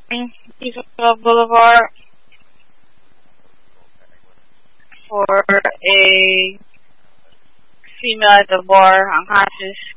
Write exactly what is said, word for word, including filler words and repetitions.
Roosevelt Boulevard for a female at the bar unconscious.